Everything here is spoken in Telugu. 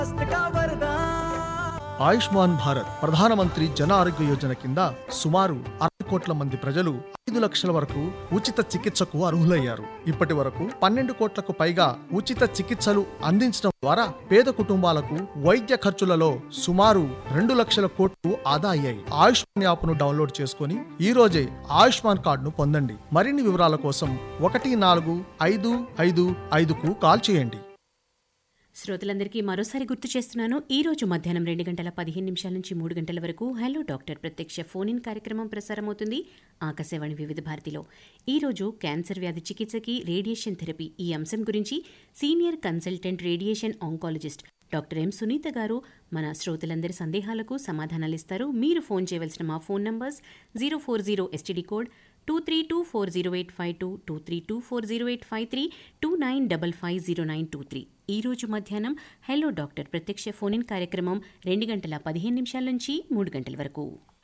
ఆయుష్మాన్ భారత్ ప్రధానమంత్రి జన ఆరోగ్య యోజన కింద సుమారు 60 కోట్ల మంది ప్రజలు 5 లక్షల వరకు ఉచిత చికిత్సకు అర్హులయ్యారు. ఇప్పటి వరకు 12 కోట్లకు పైగా ఉచిత చికిత్సలు అందించడం ద్వారా పేద కుటుంబాలకు వైద్య ఖర్చులలో సుమారు 2 లక్షల కోట్లు ఆదా అయ్యాయి. ఆయుష్మాన్ యాప్ను డౌన్లోడ్ చేసుకుని ఈ రోజే ఆయుష్మాన్ కార్డును పొందండి. మరిన్ని వివరాల కోసం 14555కు కాల్ చేయండి. శ్రోతలందరికీ మరోసారి గుర్తు చేస్తున్నాను, ఈ రోజు మధ్యాహ్నం 2:15 నుంచి 3 గంటల వరకు హలో డాక్టర్ ప్రత్యక్ష ఫోన్ ఇన్ కార్యక్రమం ప్రసారమవుతుంది ఆకాశవాణి వివిధ భారతిలో. ఈ రోజు క్యాన్సర్ వ్యాధి చికిత్సకి రేడియేషన్ థెరపీ ఈ అంశం గురించి senior consultant radiation oncologist doctor M Sunitha గారు మన శ్రోతలందరి సందేహాలకు సమాధానాలిస్తారు. మీరు ఫోన్ చేయవలసిన మా ఫోన్ నంబర్స్ 040 STD కోడ్ 2324085 2324085 29550923. ఈ రోజు మధ్యాహ్నం హలో డాక్టర్ ప్రత్యక్ష ఫోన్ ఇన్ కార్యక్రమం 2:15 నుంచి 3 గంటల వరకు.